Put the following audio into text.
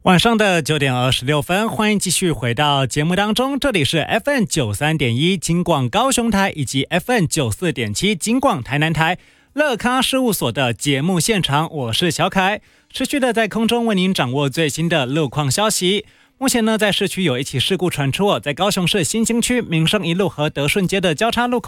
晚上的9点26分，欢迎继续回到节目当中，这里是 FM 93.1金广高雄台以及 FM 94.7金广台南台乐咖事务所的节目现场，我是小凯，持续的在空中为您掌握最新的路况消息。目前呢，在市区有一起事故传出，在高雄市新兴区民生一路和德顺街的交叉路口